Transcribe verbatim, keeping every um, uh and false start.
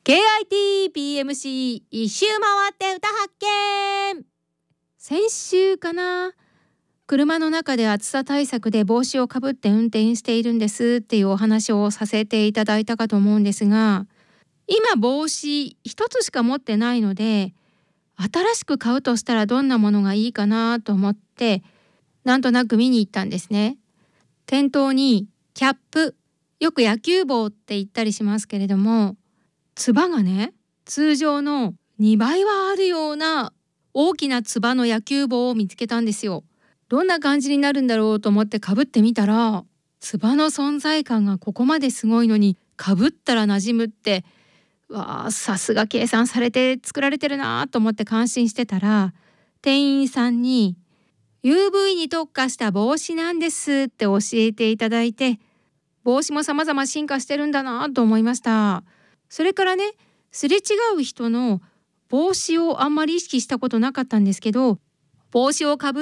ケーアイティーピーエムシー 一周回って歌発見。先週かな、車の中で暑さ対策で帽子をかぶって運転しているんですっていうお話をさせていただいたかと思うんですが、今帽子一つしか持ってないので、新しく買うとしたらどんなものがいいかなと思って、なんとなく見に行ったんですね。店頭にキャップ、よく野球帽って言ったりしますけれども、つばがね、通常のにばいはあるような大きなつばの野球帽を見つけたんですよ。どんな感じになるんだろうと思ってかぶってみたら、つばの存在感がここまですごいのにかぶったら馴染むって、わあ、さすが計算されて作られてるなと思って感心してたら、店員さんに ユーブイ に特化した帽子なんですって教えていただいて、帽子も様々進化してるんだなと思いました。それからね、すれ違う人の帽子をあんまり意識したことなかったんですけど、帽子をかぶ